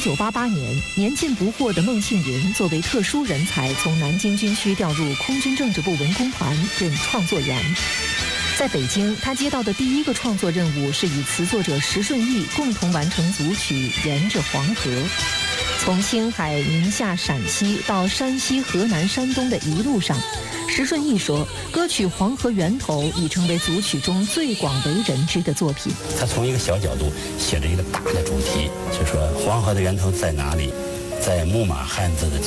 1988年，年近不惑的孟庆云作为特殊人才，从南京军区调入空军政治部文工团任创作员。在北京，他接到的第一个创作任务是与词作者石顺义共同完成组曲《沿着黄河》。从青海、宁夏、陕西到山西、河南、山东的一路上，石顺义说，歌曲《黄河源头》已成为组曲中最广为人知的作品。 他从一个小角度写了一个大的主题，就说黄河的源头在哪里，在木马汉字的